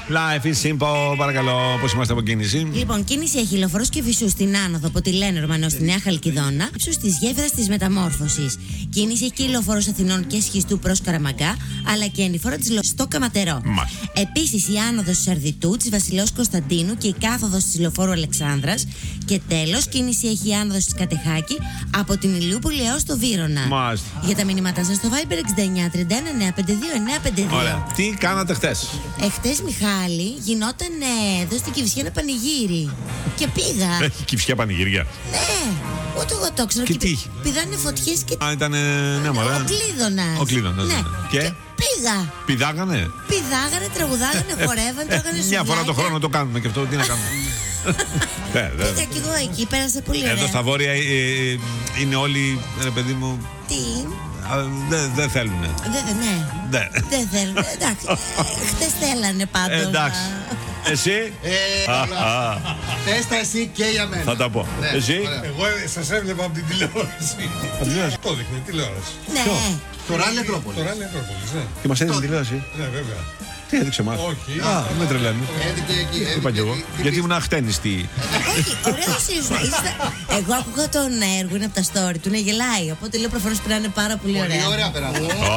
Life is simple, παρακαλώ, πώς είμαστε από κίνηση. Λοιπόν, κίνηση έχει λεωφορός και Φυσού στην άνοδο από τη Λένορμαν έως τη Νέα Χαλκιδόνα, ύψος της γέφυρας της Μεταμόρφωσης. Κίνηση έχει και λεωφορός Αθηνών και Σχιστού προς Καραμαγκά, αλλά και ενηφόρα της στο Καματερό. Επίσης, η άνοδος της Αρδιτού, της Βασιλέως Κωνσταντίνου και η κάθοδος της λεωφόρου Αλεξάνδρας. Και τέλος, κίνηση έχει η άνοδος της Κατεχάκη από την Ηλιούπολη έως το Βύρωνα. Για τα μηνύματά σας στο Viber 69 31 952 952. Ωραία. Τι κάνατε χτες? Εχθές, Μιχάλη, γινόταν εδώ στην Κηφισιά ένα πανηγύρι. Και πήγα. Έχει Κηφισιά πανηγύρια? Ναι, ούτε εγώ το ξέρω. Και τι είχε? Πηδάνε φωτιές και. Α, ήτανε. Ναι, μωρέ. Ο Κλείδωνας. Ναι. Και πήγα. Πηδάγανε, τραγουδάγανε, χορεύανε, τρώγανε σουβλάκια. μια φορά το χρόνο το κάνουμε και αυτό, τι να κάνουμε. Πήγα κι εγώ εκεί, πέρασα πολύ ωραία. Εδώ στα βόρεια είναι όλοι, ρε παιδί μου. Τι? Δεν θέλουνε. Ναι. Δεν θέλουν. Εντάξει. Χτες θέλανε πάντως. Εντάξει. Εσύ? Πες τα εσύ και για μένα. Θα τα πω. Εσύ? Εγώ σας έβλεπα από την τηλεόραση. Το δείχνει τηλεόραση. Ναι. Το Ράλι Ακρόπολης. Ναι. Και μας έδινε τηλεόραση? Ναι, βέβαια. Τι έδειξε μας? Όχι. Με τρελαίνει. Έδειξε εκεί. Είπα κι εγώ. Γιατί ήμουν αχτένιστη. Όχι, ωραίος ήσουν. Εγώ άκουγα τον έργο, είναι από τα story του, να γελάει. Οπότε λέω προφανώς πήρανε πάρα πολύ ωραία. Πολύ ωραία περάσαμε.